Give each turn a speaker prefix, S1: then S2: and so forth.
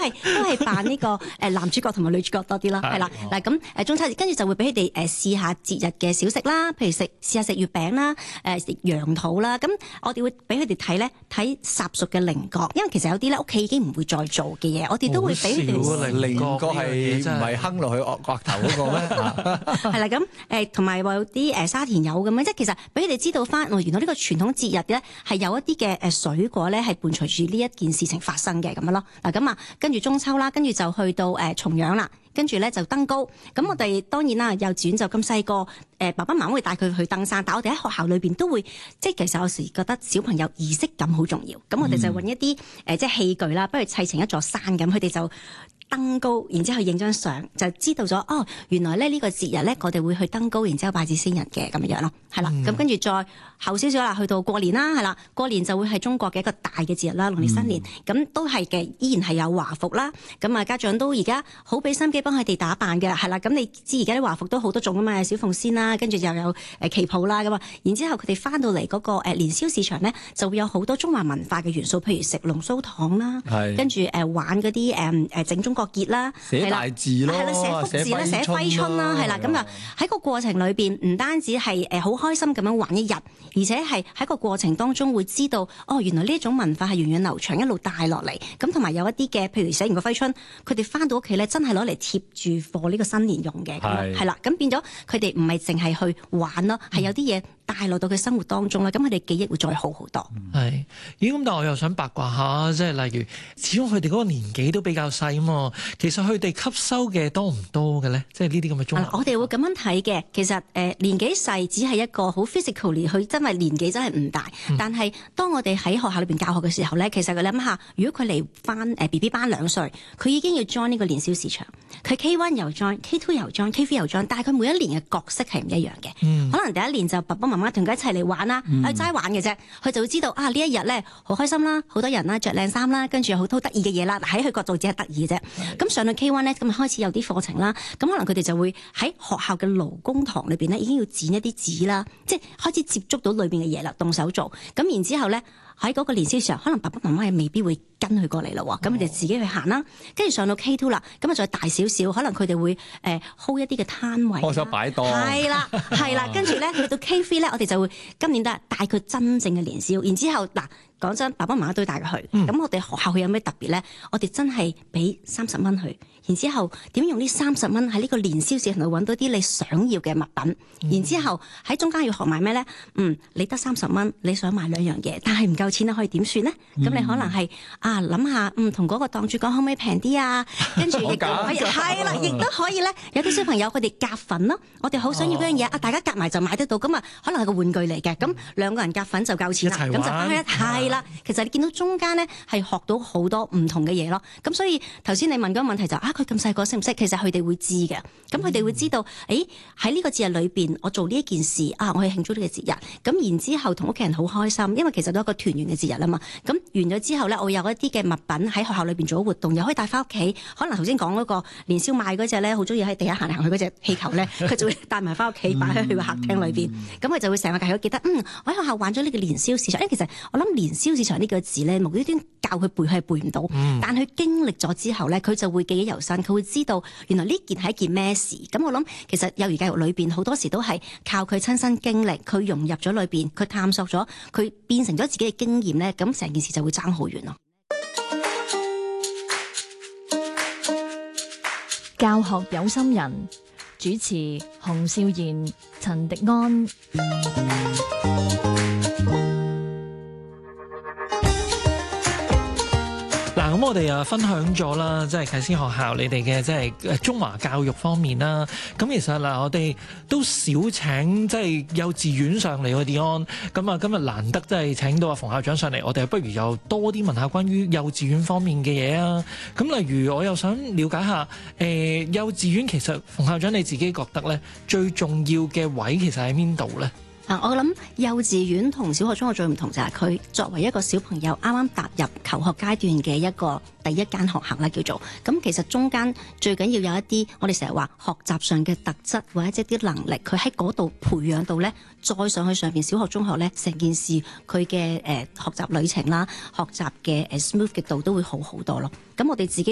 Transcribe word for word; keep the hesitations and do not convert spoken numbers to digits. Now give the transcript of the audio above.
S1: 係都係扮呢個誒男主角同埋女主角多啲啦，係啦。嗱咁誒中秋節跟住就會俾佢哋誒試下節日嘅小食啦，譬如食試下食月餅啦，誒食羊肚啦。咁我哋會俾佢哋睇咧睇烚熟嘅菱角，因為其實有啲咧屋企已經唔會再做嘅嘢，我哋都會俾佢哋。
S2: 菱角係唔係坑落去額額頭嗰個咩？係
S1: 啦，咁誒同埋話有啲誒沙田柚咁樣，即係其實俾佢哋知道翻，原來呢個傳統節日咧係有一啲嘅誒水果咧係伴隨住呢一件事情發生嘅咁樣咯。嗱咁啊，跟住中秋啦，跟住就去到誒重陽啦。跟住咧就登高，咁我哋當然啦，幼稚園就咁細個，誒爸爸媽媽會帶佢去登山，但我哋喺學校裏邊都會，即係其實有時覺得小朋友儀式感好重要，咁我哋就揾一啲誒、呃、即係器具啦，不如砌成一座山咁，佢哋就登高，然之後影張相，就知道咗哦，原來咧呢個節日咧，我哋會去登高，然之後拜祭先人嘅咁樣咯，係啦，咁、嗯、跟住再後少少啦，去到過年啦，係啦，過年就會係中國嘅一個大嘅節日啦，農曆新年，咁、嗯、都係嘅，依然係有華服啦，咁啊家長都而家好俾心機幫佢哋打扮嘅，係啦，咁你知而家啲華服都好多種啊嘛，小鳳仙啦，跟住又有誒旗袍啦咁啊，然之後佢哋翻到嚟嗰個誒年宵市場咧，就會有好多中華文化嘅元素，譬如食龍鬚糖啦，跟住誒玩嗰啲誒誒整中國結啦，
S2: 寫大字咯，
S1: 係啦，寫福字啦，寫揮春啦，係啦，咁啊喺個過程裏邊唔單止係誒好開心咁樣玩一日，而且係喺個過程當中會知道哦，原來呢一種文化係源遠流長一路帶落嚟，咁同埋有一啲嘅，譬如寫完個揮春，佢哋翻到屋企咧真係攞嚟貼住貨呢個新年用嘅，係啦，咁變咗佢哋唔係淨係去玩咯，係有啲嘢帶落到佢生活當中啦，咁佢哋記憶會再好好多。
S3: 係，咦？咁但係我又想八卦下，即係例如，始終佢哋嗰個年紀都比較細啊嘛，其實佢哋吸收嘅多唔多嘅咧？即係呢啲咁嘅中學。
S1: 我哋會咁樣睇嘅，其實誒、呃、年紀細只係一個好 physically，佢真係年紀真係唔大，嗯、但係當我哋喺學校裏邊教學嘅時候咧，其實佢諗下，如果佢嚟翻誒 B B 班兩歲，佢已經要 join 呢個年宵市場，佢 K 一 又 join，K 二 又 join，K 三 又 join，但係佢每一年嘅角色係唔一樣嘅，嗯、可能第一年就爸爸媽媽同佢一齊嚟玩啦，去齋、嗯、玩嘅啫，佢就會知道啊呢一日咧好開心啦，好多人啦，着靚衫啦，跟住有好多得意嘅嘢啦，喺佢角度只係得意嘅啫。咁上到 K 一 咧，咁開始有啲課程啦，咁可能佢哋就會喺學校嘅勞工堂裏邊咧，已經要剪一啲紙啦，即係開始接觸到裏邊嘅嘢啦，動手做。咁然之後咧，喺嗰個年宵時候，可能爸爸媽媽係未必會跟佢過嚟啦喎，咁佢哋自己去行啦。跟住上到 K 二 啦，咁啊再大少少，可能佢哋會誒 hold 一啲嘅攤位，
S2: 開手擺檔，
S1: 係啦係啦。跟住咧去到 K 三 咧，我哋就會今年都係帶佢真正嘅年宵。然之後嗱，講真，爸爸媽媽都帶佢去。咁、嗯、我哋學校佢有咩特別咧？我哋真係俾三十蚊佢。然之後點用呢三十蚊喺呢個年宵市場度揾到啲你想要嘅物品。嗯、然之後喺中間要學埋咩咧？嗯，你得三十蚊，你想買兩樣嘢，但係唔夠錢咧，可以點算咧？咁、嗯、你可能係啊諗下，嗯，同嗰個檔主講可唔可以平啲啊？跟住亦都可以係啦，亦都可以咧。有啲小朋友佢哋夾份咯，我哋好想要嗰樣嘢啊，大家夾埋就買得到。咁啊，可能係個玩具嚟嘅，咁兩個人夾份就夠錢啦。咁就翻一係啦。其實你見到中間咧係學到好多唔同嘅嘢咯。咁所以頭先你問嗰個問題就啊，佢咁細個識唔識？其實佢哋會知嘅。咁佢哋會知道，誒喺呢個節日裏邊，我做呢一件事啊，我去慶祝呢個節日。咁然之後同屋企人好開心，因為其實都係一個團圓嘅節日啊嘛。咁完咗之後咧，我有一啲嘅物品喺學校裏邊做咗活動，又可以帶翻屋企。可能頭先講嗰個年宵賣嗰隻咧，好中意喺地下行嚟行去嗰隻氣球咧，佢就會帶埋翻屋企擺喺佢個客廳裏邊。咁佢就會成個家都記得，嗯，我喺學校玩咗呢個年宵市場。誒，其實我諗年宵市場呢個字咧，無端端教佢背，佢係背唔到。嗯、但佢經歷咗之後咧，佢就會記憶猶新，佢會知道原來呢件係一件咩事。咁我諗其實幼兒教育裏邊好多時都係靠佢親身經歷，佢融入咗裏邊，佢探索咗，佢變成咗自己嘅經驗咧，咁成件事就會爭好遠咯。
S4: 教學有心人，主持洪少賢、陳迪安。
S3: 嗱，咁我哋啊分享咗啦，即係啟思學校你哋嘅即係中華教育方面啦。咁其實嗱，我哋都少請即係幼稚園上嚟喎，迪安。咁啊，今日難得即係請到阿馮校長上嚟，我哋不如又多啲問下關於幼稚園方面嘅嘢啊。咁例如，我又想了解下，誒、呃、幼稚園其實馮校長你自己覺得咧，最重要嘅位其實喺邊度咧？
S1: 啊，我諗幼稚園同小學、中學最唔同就係佢作為一個小朋友啱啱踏入求學階段嘅一個第一間學校啦，叫做咁。其實中間最緊要有一啲我哋成日話學習上嘅特質或者啲能力，佢喺嗰度培養到咧，再上去上邊小學、中學咧，成件事佢嘅誒學習旅程啦、學習嘅誒 smooth 嘅度都會好好多咯。咁我哋自己